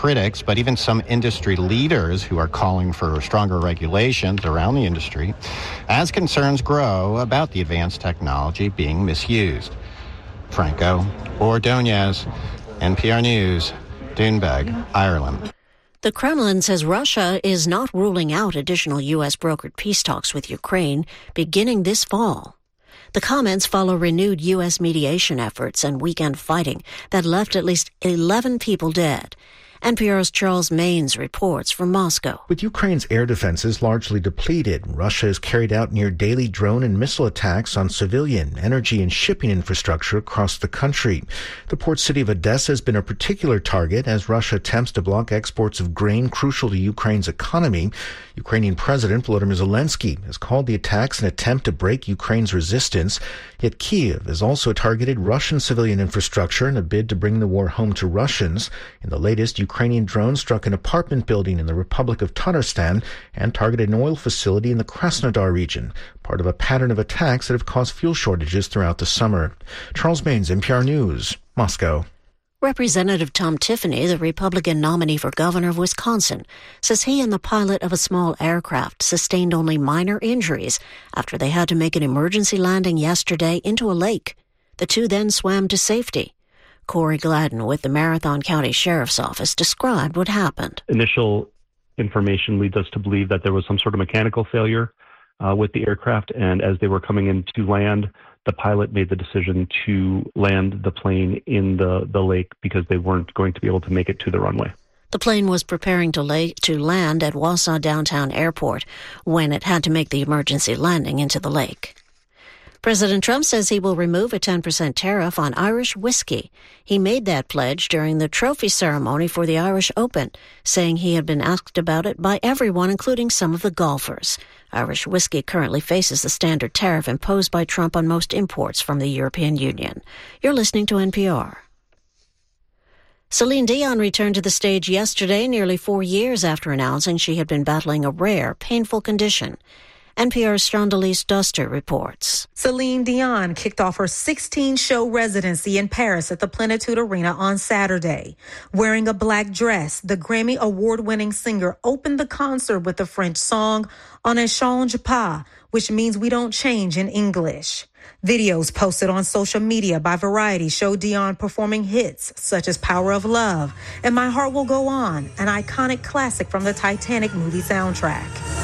critics, but even some industry leaders who are calling for stronger regulations around the industry as concerns grow about the advanced technology being misused. Franco Ordonez, NPR News, Doonbeg, Ireland. The Kremlin says Russia is not ruling out additional U.S. brokered peace talks with Ukraine beginning this fall. The comments follow renewed U.S. mediation efforts and weekend fighting that left at least 11 people dead. NPR's Charles Maynes reports from Moscow. With Ukraine's air defenses largely depleted, Russia has carried out near daily drone and missile attacks on civilian, energy, and shipping infrastructure across the country. The port city of Odessa has been a particular target as Russia attempts to block exports of grain crucial to Ukraine's economy. Ukrainian President Volodymyr Zelensky has called the attacks an attempt to break Ukraine's resistance. Yet Kyiv has also targeted Russian civilian infrastructure in a bid to bring the war home to Russians. In the latest, Ukrainian drones struck an apartment building in the Republic of Tatarstan and targeted an oil facility in the Krasnodar region, part of a pattern of attacks that have caused fuel shortages throughout the summer. Charles Maynes, NPR News, Moscow. Representative Tom Tiffany, the Republican nominee for governor of Wisconsin, says he and the pilot of a small aircraft sustained only minor injuries after they had to make an emergency landing yesterday into a lake. The two then swam to safety. Corey Gladden with the Marathon County Sheriff's Office described what happened. Initial information leads us to believe that there was some sort of mechanical failure with the aircraft, and as they were coming in to land, the pilot made the decision to land the plane in the lake because they weren't going to be able to make it to the runway. The plane was preparing to land at Wausau Downtown Airport when it had to make the emergency landing into the lake. President Trump says he will remove a 10% tariff on Irish whiskey. He made that pledge during the trophy ceremony for the Irish Open, saying he had been asked about it by everyone, including some of the golfers. Irish whiskey currently faces the standard tariff imposed by Trump on most imports from the European Union. You're listening to NPR. Celine Dion returned to the stage yesterday, nearly 4 years after announcing she had been battling a rare, painful condition. NPR's Chandalise Duster reports. Celine Dion kicked off her 16-show residency in Paris at the Plenitude Arena on Saturday. Wearing a black dress, the Grammy award-winning singer opened the concert with the French song On ne change pas, which means we don't change in English. Videos posted on social media by Variety show Dion performing hits such as Power of Love and My Heart Will Go On, an iconic classic from the Titanic movie soundtrack.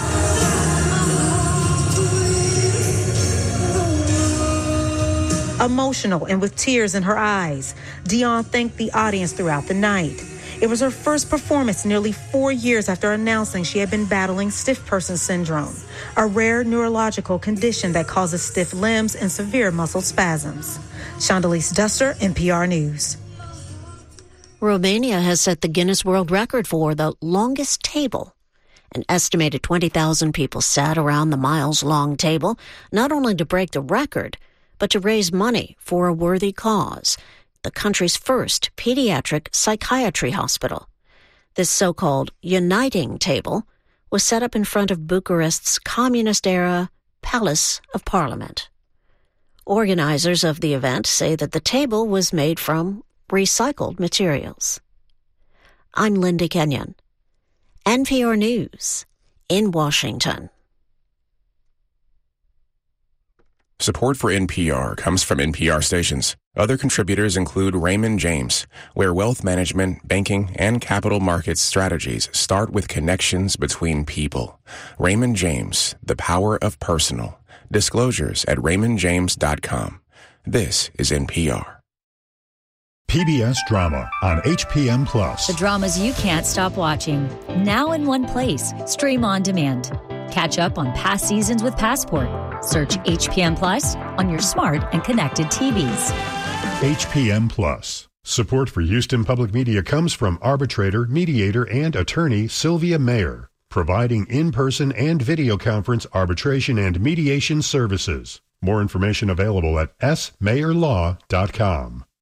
Emotional and with tears in her eyes, Dion thanked the audience throughout the night. It was her first performance nearly 4 years after announcing she had been battling stiff person syndrome, a rare neurological condition that causes stiff limbs and severe muscle spasms. Chandalise Duster, NPR News. Romania has set the Guinness World Record for the longest table. An estimated 20,000 people sat around the miles-long table, not only to break the record, but to raise money for a worthy cause, the country's first pediatric psychiatry hospital. This so-called uniting table was set up in front of Bucharest's communist-era Palace of Parliament. Organizers of the event say that the table was made from recycled materials. I'm Linda Kenyon, NPR News in Washington. Support for NPR comes from NPR stations. Other contributors include Raymond James, where wealth management, banking, and capital markets strategies start with connections between people. Raymond James, the power of personal. Disclosures at raymondjames.com. This is NPR. PBS Drama on HPM Plus. The dramas you can't stop watching. Now in one place. Stream on demand. Catch up on past seasons with Passport. Search HPM Plus on your smart and connected TVs. HPM Plus. Support for Houston Public Media comes from arbitrator, mediator, and attorney Sylvia Mayer, providing in-person and video conference arbitration and mediation services. More information available at smayerlaw.com.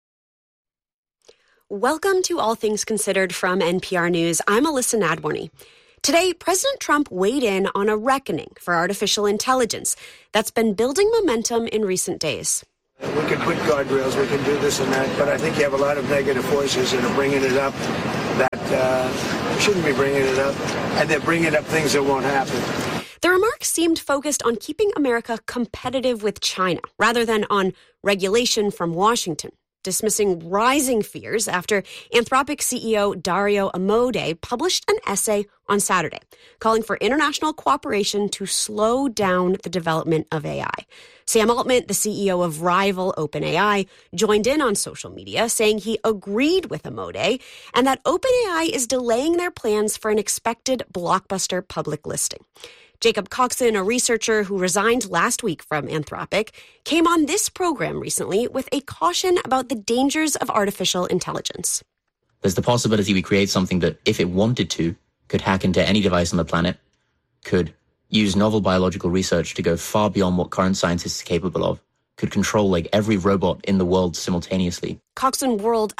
Welcome to All Things Considered from NPR News. I'm Alyssa Nadworny. Today, President Trump weighed in on a reckoning for artificial intelligence that's been building momentum in recent days. We can put guardrails, we can do this and that, but I think you have a lot of negative voices that are bringing it up. that we shouldn't be bringing it up, and they're bringing up things that won't happen. The remarks seemed focused on keeping America competitive with China rather than on regulation from Washington, dismissing rising fears after Anthropic CEO Dario Amodei published an essay on Saturday calling for international cooperation to slow down the development of AI. Sam Altman, the CEO of rival OpenAI, joined in on social media saying he agreed with Amodei and that OpenAI is delaying their plans for an expected blockbuster public listing. Jacob Coxon, a researcher who resigned last week from Anthropic, came on this program recently with a caution about the dangers of artificial intelligence. There's the possibility we create something that, if it wanted to, could hack into any device on the planet, could use novel biological research to go far beyond what current scientists are capable of, could control like every robot in the world simultaneously. Coxon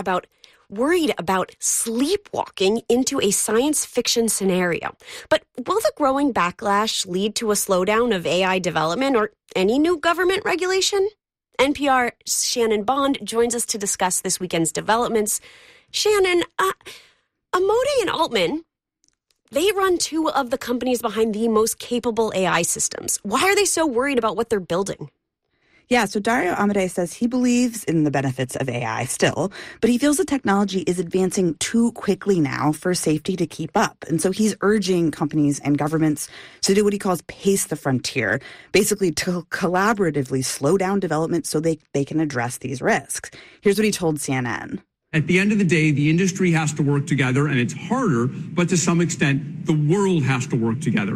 worried about sleepwalking into a science fiction scenario. But will the growing backlash lead to a slowdown of AI development or any new government regulation? NPR's Shannon Bond joins us to discuss this weekend's developments. Shannon, Amodei and Altman, they run two of the companies behind the most capable AI systems. Why are they so worried about what they're building? Yeah, so Dario Amodei says he believes in the benefits of AI still, but he feels the technology is advancing too quickly now for safety to keep up. And so he's urging companies and governments to do what he calls pace the frontier, basically to collaboratively slow down development so they can address these risks. Here's what he told CNN. At the end of the day, the industry has to work together, and it's harder, but to some extent, the world has to work together.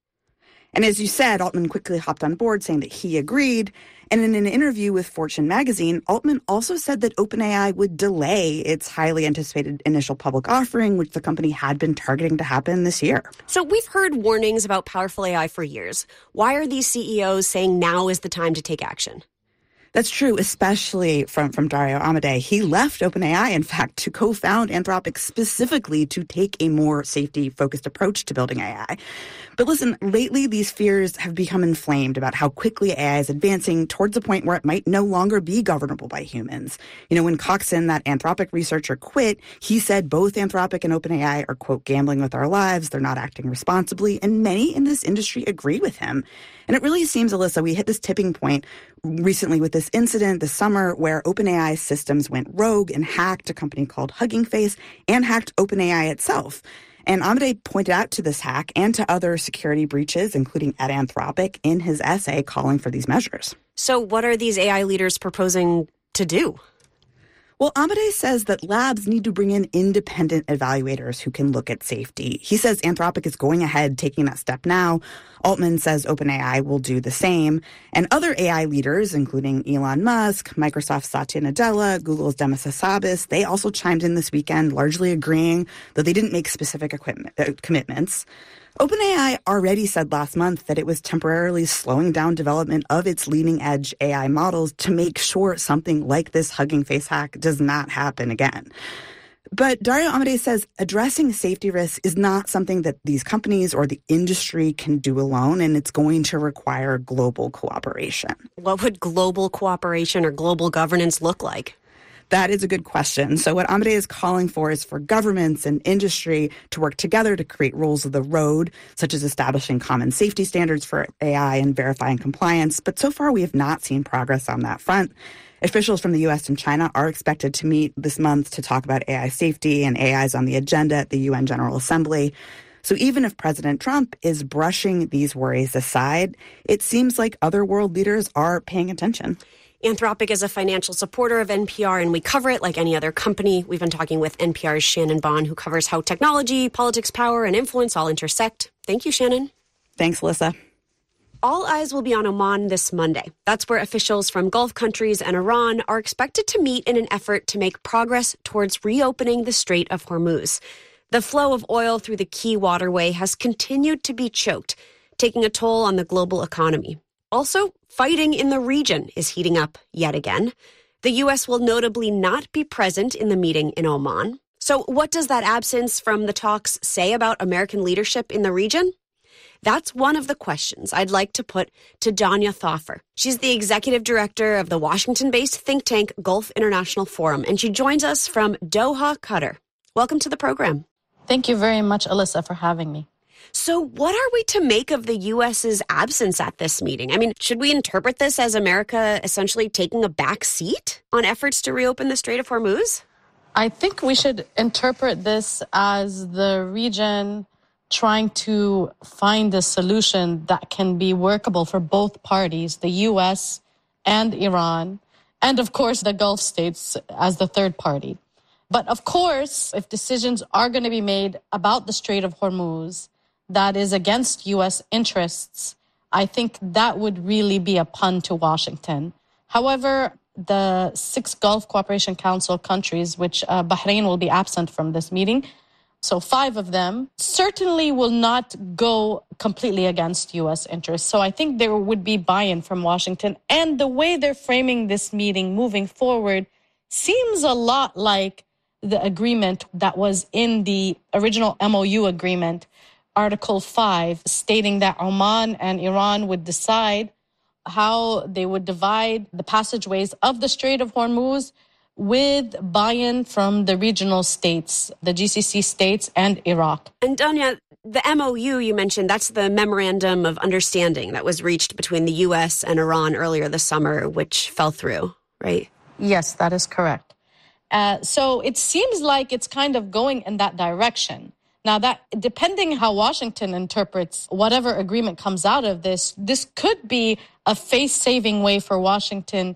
And as you said, Altman quickly hopped on board saying that he agreed. And in an interview with Fortune magazine, Altman also said that OpenAI would delay its highly anticipated initial public offering, which the company had been targeting to happen this year. So we've heard warnings about powerful AI for years. Why are these CEOs saying now is the time to take action? That's true, especially from Dario Amodei. He left OpenAI, in fact, to co-found Anthropic specifically to take a more safety-focused approach to building AI. But listen, lately these fears have become inflamed about how quickly AI is advancing towards a point where it might no longer be governable by humans. You know, when Coxon, that Anthropic researcher, quit, he said both Anthropic and OpenAI are, quote, gambling with our lives, they're not acting responsibly, and many in this industry agree with him. And it really seems, Alyssa, we hit this tipping point recently with this incident this summer where OpenAI systems went rogue and hacked a company called Hugging Face and hacked OpenAI itself. And Amodei pointed out to this hack and to other security breaches, including at Anthropic, in his essay calling for these measures. So what are these AI leaders proposing to do? Well, Amodei says that labs need to bring in independent evaluators who can look at safety. He says Anthropic is going ahead, taking that step now. Altman says OpenAI will do the same. And other AI leaders, including Elon Musk, Microsoft's Satya Nadella, Google's Demis Hassabis, they also chimed in this weekend, largely agreeing that they didn't make specific commitments. OpenAI already said last month that it was temporarily slowing down development of its leading-edge AI models to make sure something like this Hugging Face hack does not happen again. But Dario Amodei says addressing safety risks is not something that these companies or the industry can do alone, and it's going to require global cooperation. What would global cooperation or global governance look like? That is a good question. So what Amodei is calling for is for governments and industry to work together to create rules of the road, such as establishing common safety standards for AI and verifying compliance. But so far, we have not seen progress on that front. Officials from the U.S. and China are expected to meet this month to talk about AI safety, and AI is on the agenda at the UN General Assembly. So even if President Trump is brushing these worries aside, it seems like other world leaders are paying attention. Anthropic is a financial supporter of NPR, and we cover it like any other company. We've been talking with NPR's Shannon Bond, who covers how technology, politics, power, and influence all intersect. Thank you, Shannon. Thanks, Alyssa. All eyes will be on Oman this Monday. That's where officials from Gulf countries and Iran are expected to meet in an effort to make progress towards reopening the Strait of Hormuz. The flow of oil through the key waterway has continued to be choked, taking a toll on the global economy. Also, fighting in the region is heating up yet again. The U.S. will notably not be present in the meeting in Oman. So what does that absence from the talks say about American leadership in the region? That's one of the questions I'd like to put to Danya Thoffer. She's the executive director of the Washington-based think tank Gulf International Forum, and she joins us from Doha, Qatar. Welcome to the program. Thank you very much, Alyssa, for having me. So what are we to make of the U.S.'s absence at this meeting? I mean, should we interpret this as America essentially taking a back seat on efforts to reopen the Strait of Hormuz? I think we should interpret this as the region trying to find a solution that can be workable for both parties, the U.S. and Iran, and of course the Gulf states as the third party. But of course, if decisions are going to be made about the Strait of Hormuz that is against U.S. interests, I think that would really be a pun to Washington. However, the 6 Gulf Cooperation Council countries, which Bahrain will be absent from this meeting, so 5 of them, certainly will not go completely against U.S. interests. So I think there would be buy-in from Washington. And the way they're framing this meeting moving forward seems a lot like the agreement that was in the original MOU agreement, Article 5, stating that Oman and Iran would decide how they would divide the passageways of the Strait of Hormuz with buy-in from the regional states, the GCC states and Iraq. And Danya, the MOU you mentioned, that's the Memorandum of Understanding that was reached between the U.S. and Iran earlier this summer, which fell through, right? Yes, that is correct. So it seems like it's kind of going in that direction. Now, that depending how Washington interprets whatever agreement comes out of this could be a face-saving way for Washington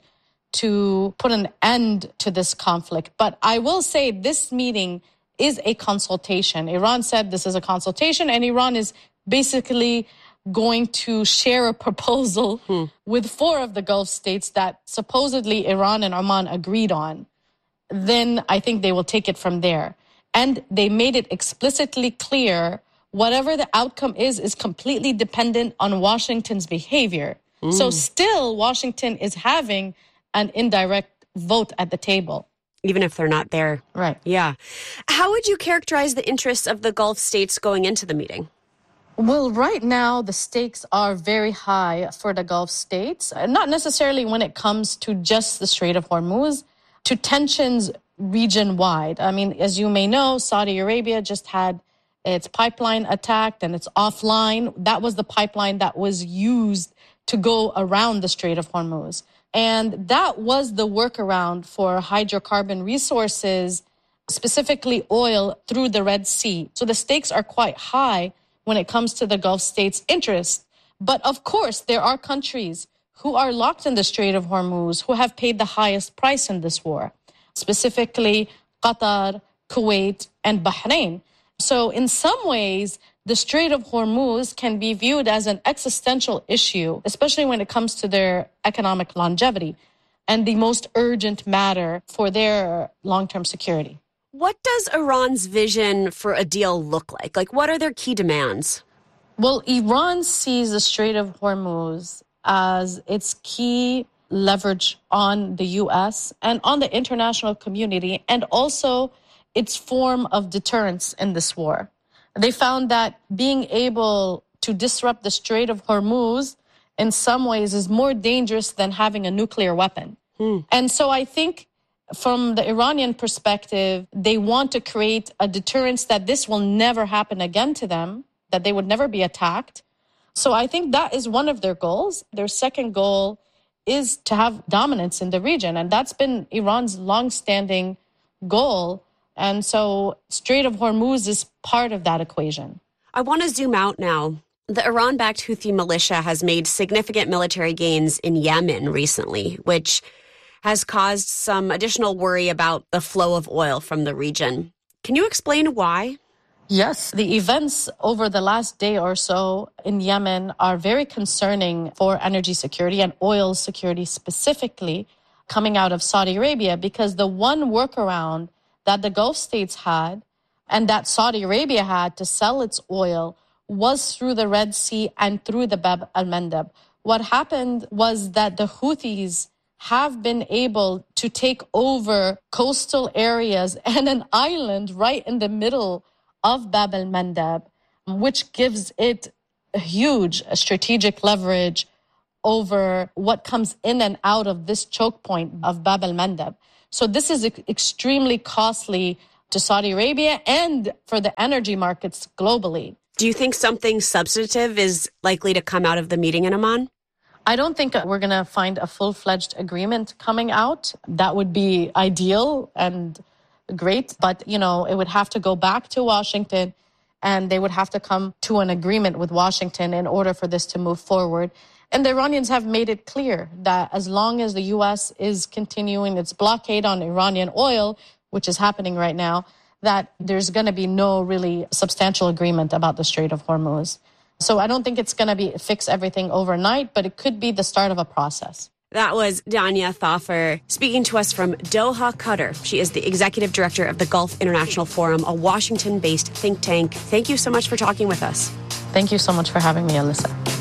to put an end to this conflict. But I will say this meeting is a consultation. Iran said this is a consultation, and Iran is basically going to share a proposal with 4 of the Gulf states that supposedly Iran and Oman agreed on. Then I think they will take it from there. And they made it explicitly clear whatever the outcome is completely dependent on Washington's behavior. So still, Washington is having an indirect vote at the table. Even if they're not there. Right. Yeah. How would you characterize the interests of the Gulf states going into the meeting? Well, right now, the stakes are very high for the Gulf states, not necessarily when it comes to just the Strait of Hormuz, to tensions region-wide. I mean, as you may know, Saudi Arabia just had its pipeline attacked and it's offline. That was the pipeline that was used to go around the Strait of Hormuz. And that was the workaround for hydrocarbon resources, specifically oil, through the Red Sea. So the stakes are quite high when it comes to the Gulf states' interest. But of course, there are countries who are locked in the Strait of Hormuz who have paid the highest price in this war, specifically Qatar, Kuwait, and Bahrain. So in some ways, the Strait of Hormuz can be viewed as an existential issue, especially when it comes to their economic longevity and the most urgent matter for their long-term security. What does Iran's vision for a deal look like? Like, what are their key demands? Well, Iran sees the Strait of Hormuz as its key leverage on the U.S. and on the international community, and also its form of deterrence in this war. They found that being able to disrupt the Strait of Hormuz in some ways is more dangerous than having a nuclear weapon. And so I think from the Iranian perspective, they want to create a deterrence that this will never happen again to them, that they would never be attacked. So I think that is one of their goals. Their second goal is to have dominance in the region. And that's been Iran's longstanding goal. And so Strait of Hormuz is part of that equation. I want to zoom out now. The Iran-backed Houthi militia has made significant military gains in Yemen recently, which has caused some additional worry about the flow of oil from the region. Can you explain why? Yes, the events over the last day or so in Yemen are very concerning for energy security and oil security specifically coming out of Saudi Arabia, because the one workaround that the Gulf states had and that Saudi Arabia had to sell its oil was through the Red Sea and through the Bab al-Mandab. What happened was that the Houthis have been able to take over coastal areas and an island right in the middle of Bab al-Mandab, which gives it a huge strategic leverage over what comes in and out of this choke point of Bab al-Mandab. So this is extremely costly to Saudi Arabia and for the energy markets globally. Do you think something substantive is likely to come out of the meeting in Amman? I don't think we're going to find a full-fledged agreement coming out. That would be ideal and great. But, it would have to go back to Washington and they would have to come to an agreement with Washington in order for this to move forward. And the Iranians have made it clear that as long as the U.S. is continuing its blockade on Iranian oil, which is happening right now, that there's going to be no really substantial agreement about the Strait of Hormuz. So I don't think it's going to fix everything overnight, but it could be the start of a process. That was Danya Thafer speaking to us from Doha, Qatar. She is the executive director of the Gulf International Forum, a Washington-based think tank. Thank you so much for talking with us. Thank you so much for having me, Alyssa.